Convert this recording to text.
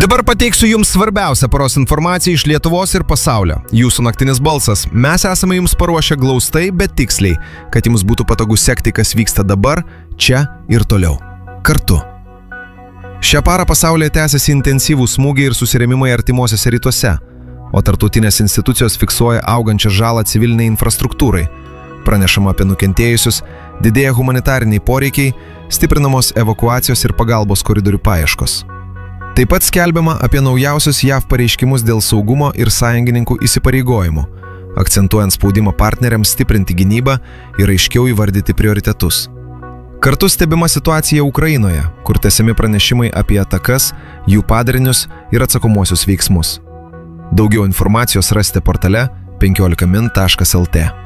Dabar pateiksiu Jums svarbiausią paros informaciją iš Lietuvos ir pasaulio. Jūsų naktinis balsas. Mes esame Jums paruošę glaustai, bet tiksliai, kad Jums būtų patogu sekti, kas vyksta dabar, čia ir toliau. Kartu. Šią parą pasaulyje tęsiasi intensyvūs smūgiai ir susirėmimai artimuosiuose rytuose, o tarptautinės institucijos fiksuoja augančią žalą civiliniai infrastruktūrai. Pranešama apie nukentėjusius, didėja humanitariniai poreikiai, stiprinamos evakuacijos ir pagalbos koridorių paieškos. Taip pat skelbiama apie naujausius JAV pareiškimus dėl saugumo ir sąjungininkų įsipareigojimų, akcentuojant spaudimą partneriams stiprinti gynybą ir aiškiau įvardyti prioritetus. Kartu stebima situacija Ukrainoje, kur tęsiami pranešimai apie atakas, jų padarinius ir atsakomuosius veiksmus. Daugiau informacijos rasite portale 15min.lt.